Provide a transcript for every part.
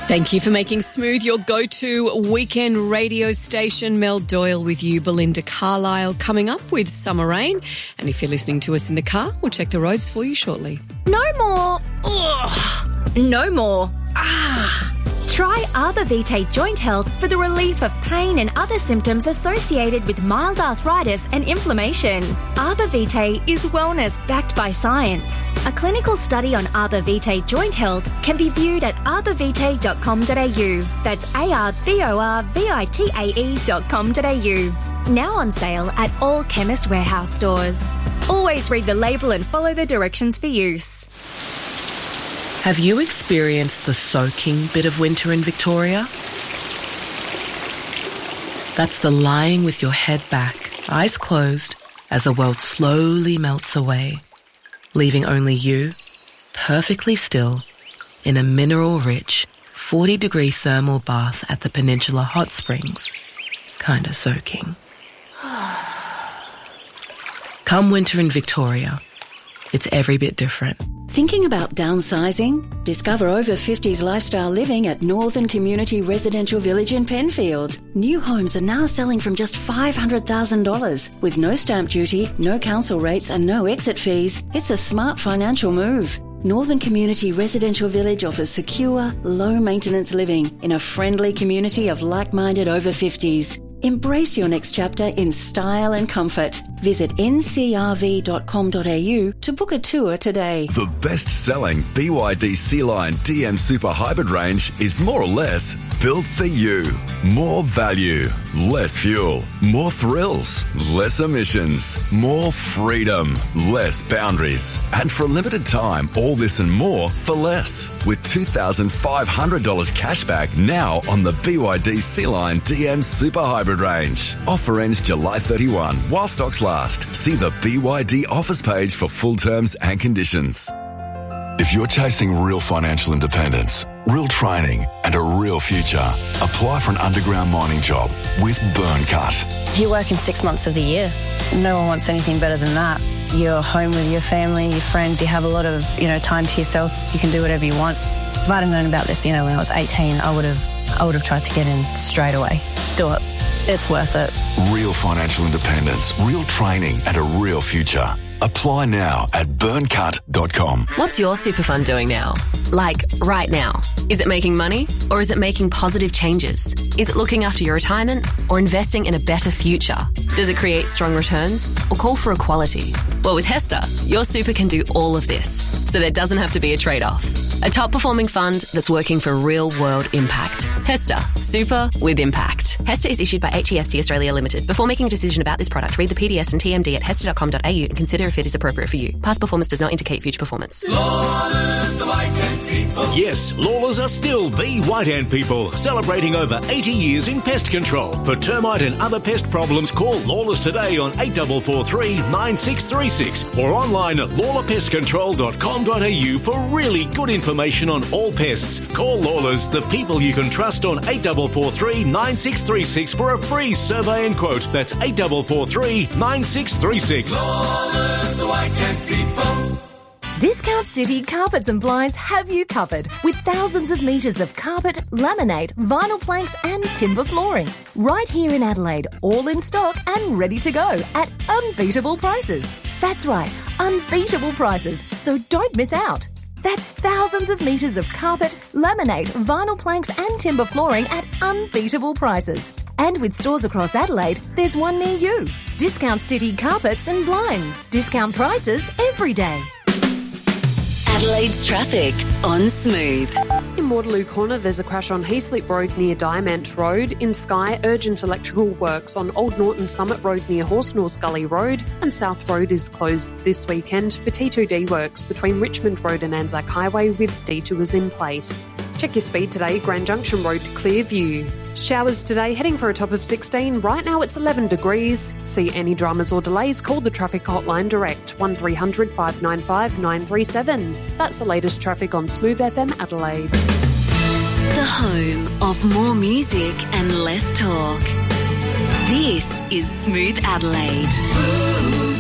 Thank you for making Smooth your go-to weekend radio station. Mel Doyle with you, Belinda Carlisle coming up with Summer Rain. And if you're listening to us in the car, we'll check the roads for you shortly. No more. Ugh. No more. Try Arbor Vitae Joint Health for the relief of pain and other symptoms associated with mild arthritis and inflammation. Arbor Vitae is wellness backed by science. A clinical study on Arbor Vitae Joint Health can be viewed at arborvitae.com.au. That's arborvitae.com.au. Now on sale at all Chemist Warehouse stores. Always read the label and follow the directions for use. Have you experienced the soaking bit of winter in Victoria? That's the lying with your head back, eyes closed, as the world slowly melts away, leaving only you, perfectly still, in a mineral-rich, 40-degree thermal bath at the Peninsula Hot Springs, kinda soaking. Come winter in Victoria, it's every bit different. Thinking about downsizing? Discover over 50s lifestyle living at Northern Community Residential Village in Penfield. New homes are now selling from just $500,000 with no stamp duty, no council rates and no exit fees. It's a smart financial move. Northern Community Residential Village offers secure, low-maintenance living in a friendly community of like-minded over 50s. Embrace your next chapter in style and comfort. Visit ncrv.com.au to book a tour today. The best-selling BYD Sea-Line DM Super Hybrid range is more or less built for you. More value, less fuel, more thrills, less emissions, more freedom, less boundaries. And for a limited time, all this and more for less. With $2,500 cash back now on the BYD Sea-Line DM Super Hybrid range. Offer ends July 31 while stocks last. See the BYD offers page for full terms and conditions. If you're chasing real financial independence, real training and a real future, apply for an underground mining job with Burncut. You work in 6 months of the year. No one wants anything better than that. You're home with your family, your friends, you have a lot of, time to yourself. You can do whatever you want. If I'd have known about this, when I was 18, I would have tried to get in straight away. Do it. It's worth it. Real financial independence, real training and a real future. Apply now at burncut.com. What's your super fund doing now? Like, right now. Is it making money or is it making positive changes? Is it looking after your retirement or investing in a better future? Does it create strong returns or call for equality? Well, with Hester, your super can do all of this, so there doesn't have to be a trade-off. A top-performing fund that's working for real-world impact. Hester, super with impact. Hester is issued by HEST Australia Limited. Before making a decision about this product, read the PDS and TMD at hester.com.au and consider if it is appropriate for you. Past performance does not indicate future performance. Lawlers, the White Ant People. Yes, Lawlers are still the White Ant People, celebrating over 80 years in pest control. For termite and other pest problems, call Lawlers today on 8443 9636 or online at lawlerpestcontrol.com.au for really good information on all pests. Call Lawlers, the people you can trust, on 8443 9636 for a free survey and quote. That's 8443 9636. Lawlers, the White Ant People. Discount City Carpets and Blinds have you covered with thousands of metres of carpet, laminate, vinyl planks and timber flooring. Right here in Adelaide, all in stock and ready to go at unbeatable prices. That's right, unbeatable prices, so don't miss out. That's thousands of metres of carpet, laminate, vinyl planks and timber flooring at unbeatable prices. And with stores across Adelaide, there's one near you. Discount City Carpets and Blinds. Discount prices every day. Adelaide's traffic on Smooth. In Waterloo Corner, there's a crash on Heaslip Road near Diamant Road. In Skye, urgent electrical works on Old Norton Summit Road near Horsnall Scully Road. And South Road is closed this weekend for T2D works between Richmond Road and Anzac Highway with detours in place. Check your speed today, Grand Junction Road to Clearview. Showers today, heading for a top of 16. Right now it's 11 degrees. See any dramas or delays, call the traffic hotline direct, 1300 595 937. That's the latest traffic on Smooth FM Adelaide. The home of more music and less talk. This is Smooth Adelaide. Smooth.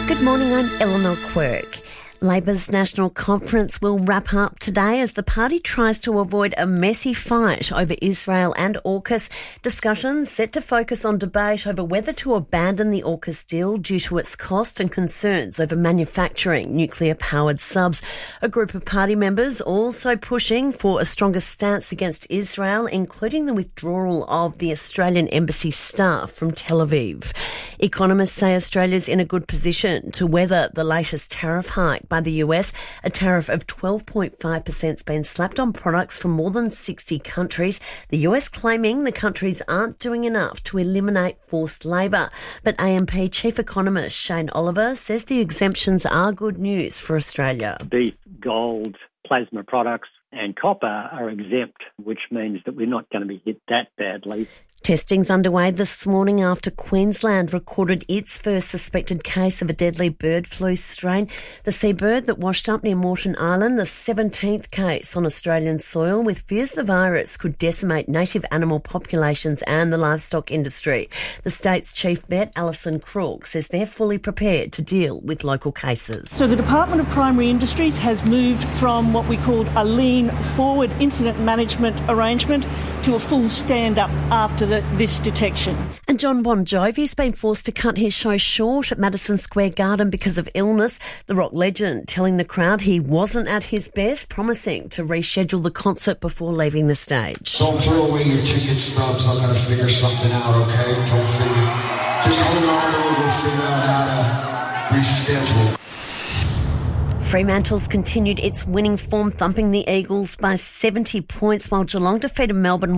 Good morning, I'm Eleanor Quirk. Labor's National Conference will wrap up today as the party tries to avoid a messy fight over Israel and AUKUS. Discussions set to focus on debate over whether to abandon the AUKUS deal due to its cost and concerns over manufacturing nuclear-powered subs. A group of party members also pushing for a stronger stance against Israel, including the withdrawal of the Australian embassy staff from Tel Aviv. Economists say Australia's in a good position to weather the latest tariff hike by the US. A tariff of 12.5% has been slapped on products from more than 60 countries. The US claiming the countries aren't doing enough to eliminate forced labour. But AMP Chief Economist Shane Oliver says the exemptions are good news for Australia. Beef, gold, plasma products and copper are exempt, which means that we're not going to be hit that badly. Testing's underway this morning after Queensland recorded its first suspected case of a deadly bird flu strain. The seabird that washed up near Moreton Island, the 17th case on Australian soil, with fears the virus could decimate native animal populations and the livestock industry. The state's chief vet, Alison Crook, says they're fully prepared to deal with local cases. So the Department of Primary Industries has moved from what we called a lean forward incident management arrangement to a full stand-up after this detection. And John Bon Jovi's been forced to cut his show short at Madison Square Garden because of illness. The rock legend telling the crowd he wasn't at his best, promising to reschedule the concert before leaving the stage. Don't throw away your ticket stubs. I'm going to figure something out, okay? Just hold on to it. We'll figure out how to reschedule. Fremantle's continued its winning form, thumping the Eagles by 70 points, while Geelong defeated Melbourne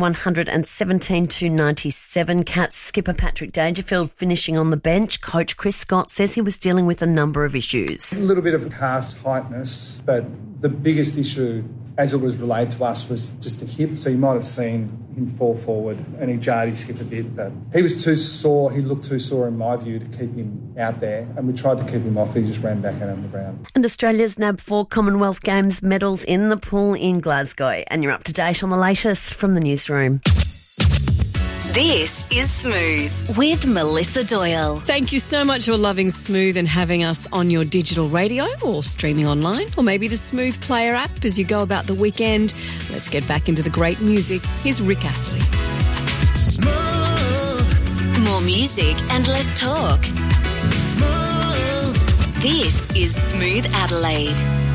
117-97. Cats skipper Patrick Dangerfield finishing on the bench. Coach Chris Scott says he was dealing with a number of issues. A little bit of calf tightness, but the biggest issue, as it was relayed to us, was just a hip. So you might have seen him fall forward and he jarred his hip a bit, but he was too sore. He looked too sore in my view to keep him out there, and we tried to keep him off, but he just ran back out on the ground. And Australia's nabbed 4 Commonwealth Games medals in the pool in Glasgow. And you're up to date on the latest from the newsroom. This is Smooth with Melissa Doyle. Thank you so much for loving Smooth and having us on your digital radio or streaming online, or maybe the Smooth Player app as you go about the weekend. Let's get back into the great music. Here's Rick Astley. Smooth. More music and less talk. Smooth. This is Smooth Adelaide.